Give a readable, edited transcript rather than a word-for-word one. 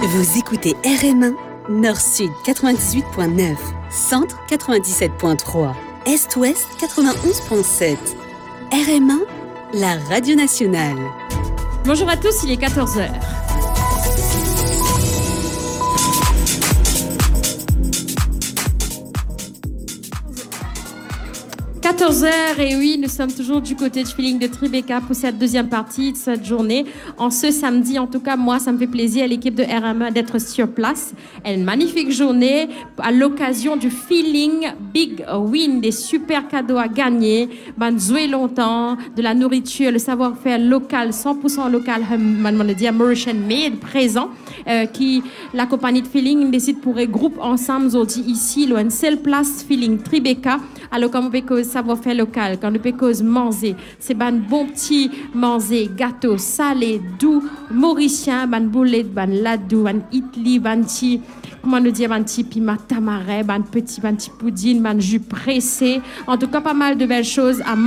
Vous écoutez RM1, Nord-Sud 98.9, Centre 97.3, Est-Ouest 91.7. RM1, la radio nationale. Bonjour à tous, il est 14h. Et oui, nous sommes toujours du côté de Feeling de Tribeca pour cette deuxième partie de cette journée. En ce samedi, en tout cas, moi, ça me fait plaisir à l'équipe de RM1 d'être sur place. Une magnifique journée à l'occasion du Feeling Big Win, des super cadeaux à gagner, jouer longtemps, de la nourriture, le savoir-faire local, 100% local, Mauritian Made présent, qui la compagnie de Feeling décide pour regrouper ensemble aujourd'hui ici, une seule place Feeling Tribeca. Alors, comme on peut savoir-faire local, quand on peut manger, c'est un bon petit manger, gâteau, salé, doux, mauricien, ban boulette, ban ladou, ban itli, ban petit, comment nous dire, ban petit piment tamarin, ban petit pudding, ban jus pressé. En tout cas, pas mal de belles choses à